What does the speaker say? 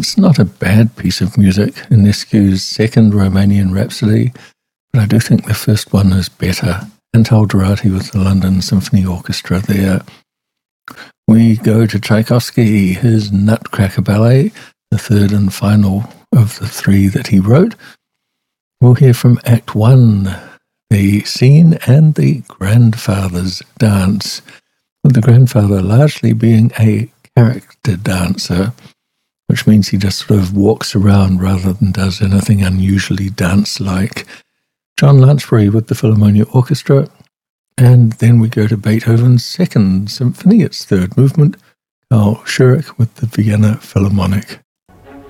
It's not a bad piece of music, Enescu's second Romanian Rhapsody, but I do think the first one is better. Antal Dorati with the London Symphony Orchestra there. We go to Tchaikovsky, his Nutcracker Ballet, the third and final of the three that he wrote. We'll hear from Act 1, the scene and the grandfather's dance, with the grandfather largely being a character dancer, which means he just sort of walks around rather than does anything unusually dance-like. John Lansbury with the Philharmonia Orchestra, and then we go to Beethoven's Second Symphony, its third movement, Carl Schurich with the Vienna Philharmonic.